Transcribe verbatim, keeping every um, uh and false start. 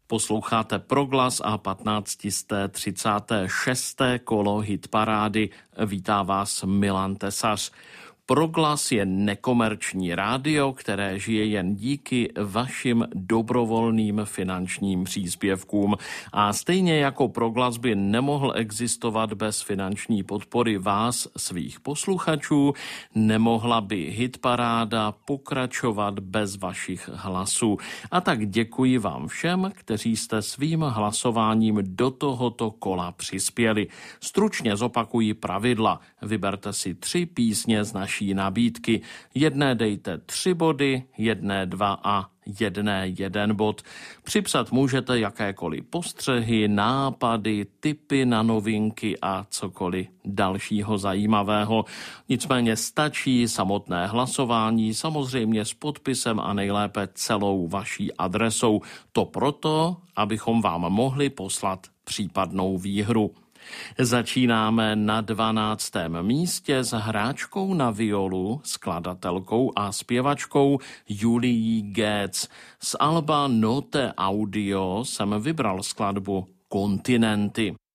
Posloucháte Proglas a patnáctisté třicáté šesté kolo hitparády. Vítá vás Milan Tesař. Proglas je nekomerční rádio, které žije jen díky vašim dobrovolným finančním příspěvkům. A stejně jako Proglas by nemohl existovat bez finanční podpory vás, svých posluchačů, nemohla by hitparáda pokračovat bez vašich hlasů. A tak děkuji vám všem, kteří jste svým hlasováním do tohoto kola přispěli. Stručně zopakuji pravidla. Vyberte si tři písně z naší nabídky. Jedné dejte tři body, jedné dva a jedné jeden bod. Připsat můžete jakékoliv postřehy, nápady, tipy na novinky a cokoliv dalšího zajímavého. Nicméně stačí samotné hlasování, samozřejmě s podpisem a nejlépe celou vaší adresou. To proto, abychom vám mohli poslat případnou výhru. Začínáme na dvanáctém místě s hráčkou na violu, skladatelkou a zpěvačkou Julií Getz. Z alba Note Audio jsem vybral skladbu Kontinenty.